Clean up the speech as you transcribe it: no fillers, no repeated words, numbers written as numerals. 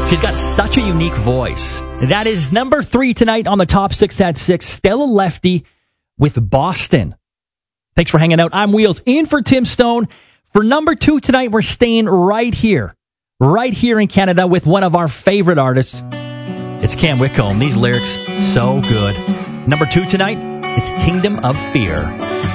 She's got such a unique voice. That is number 3 tonight on the Top 6 at 6, Stella Lefty with Boston. Thanks for hanging out. I'm Wheels in for Tim Stone. For number 2 tonight, we're staying right here in Canada with one of our favorite artists. It's Cam Whitcomb. These lyrics, so good. Number 2 tonight, it's Kingdom of Fear.